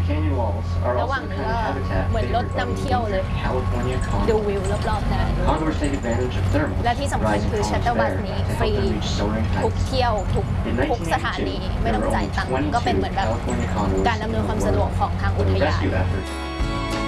ระหว่างนี้ก็เหมือนรถนำเที่ยวเลยดูวิวรอบๆได้และที่สำคัญคือชัตเติลบัสนี้ฟรีทุกเที่ยวทุกสถานีไม่ต้องจ่ายตังค์ก็เป็นเหมือนแบบการดำเนินความสะดวกของทางอุทยาน